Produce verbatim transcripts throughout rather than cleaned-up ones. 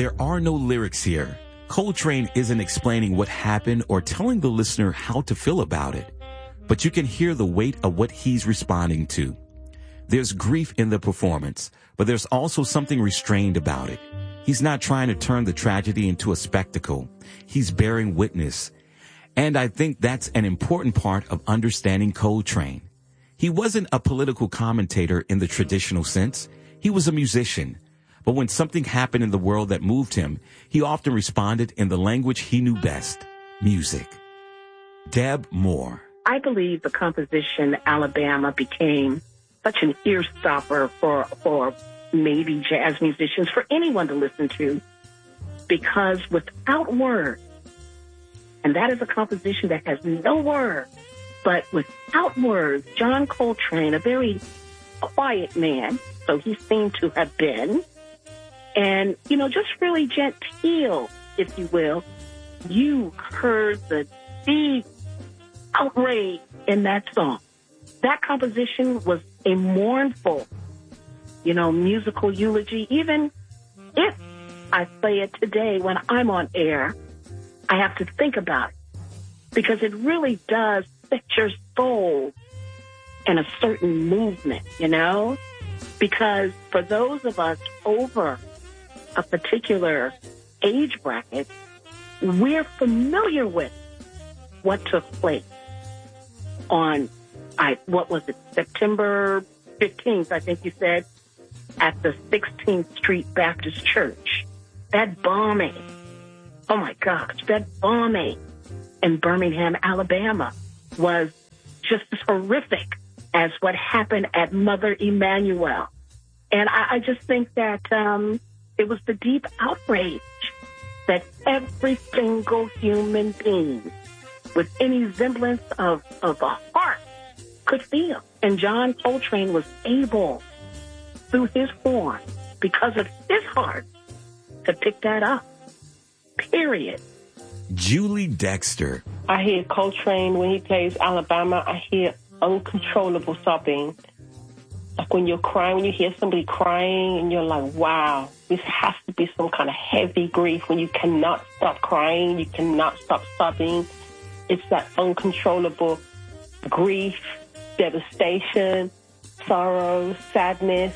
There are no lyrics here. Coltrane isn't explaining what happened or telling the listener how to feel about it, but you can hear the weight of what he's responding to. There's grief in the performance, but there's also something restrained about it. He's not trying to turn the tragedy into a spectacle. He's bearing witness. And I think that's an important part of understanding Coltrane. He wasn't a political commentator in the traditional sense. He was a musician. But when something happened in the world that moved him, he often responded in the language he knew best, music. Deb Moore. I believe the composition Alabama became such an ear stopper for, for maybe jazz musicians, for anyone to listen to, because without words, and that is a composition that has no words, but without words, John Coltrane, a very quiet man, so he seemed to have been, and, you know, just really genteel, if you will, you heard the deep outrage in that song. That composition was a mournful, you know, musical eulogy. Even if I play it today when I'm on air, I have to think about it because it really does set your soul in a certain movement, you know, because for those of us over a particular age bracket, we're familiar with what took place on, I, what was it, September fifteenth, I think you said, at the sixteenth Street Baptist Church. That bombing, oh my gosh, that bombing in Birmingham, Alabama was just as horrific as what happened at Mother Emanuel. And I, I just think that um, it was the deep outrage that every single human being with any semblance of, of a heart could feel. And John Coltrane was able, through his horn, because of his heart, to pick that up. Period. Julie Dexter. I hear Coltrane when he plays Alabama. I hear uncontrollable sobbing. Like when you're crying, when you hear somebody crying and you're like, wow, this has to be some kind of heavy grief when you cannot stop crying, you cannot stop sobbing. It's that uncontrollable grief, devastation, sorrow, sadness,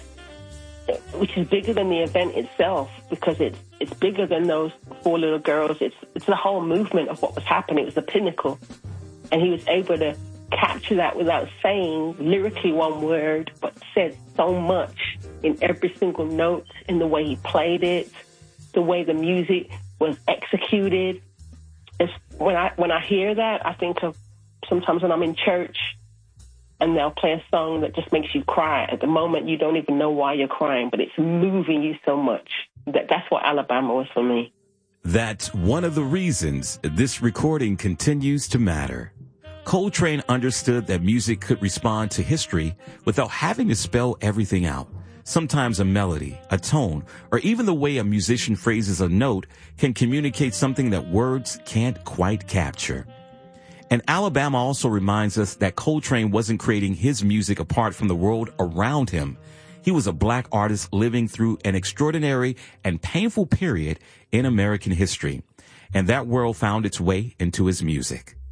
which is bigger than the event itself because it's it's bigger than those four little girls. It's it's the whole movement of what was happening. It was the pinnacle. And he was able to capture that without saying lyrically one word, but said so much in every single note, in the way he played it, the way the music was executed. It's, when I when I hear that, I think of sometimes when I'm in church and they'll play a song that just makes you cry. At the moment, you don't even know why you're crying, but it's moving you so much. That That's what Alabama was for me. That's one of the reasons this recording continues to matter. Coltrane understood that music could respond to history without having to spell everything out. Sometimes a melody, a tone, or even the way a musician phrases a note can communicate something that words can't quite capture. And Alabama also reminds us that Coltrane wasn't creating his music apart from the world around him. He was a black artist living through an extraordinary and painful period in American history. And that world found its way into his music.